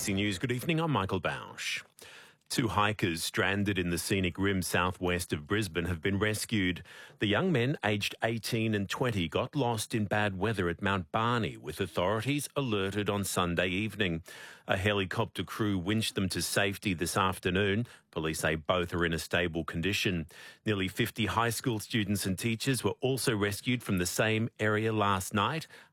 ABC News, good evening. I'm Michael Bausch. Two hikers stranded in the scenic rim southwest of Brisbane have been rescued. The young men, aged 18 and 20, got lost in bad weather at Mount Barney, with authorities alerted on Sunday evening. A helicopter crew winched them to safety this afternoon. Police say both are in a stable condition. Nearly 50 high school students and teachers were also rescued from the same area last night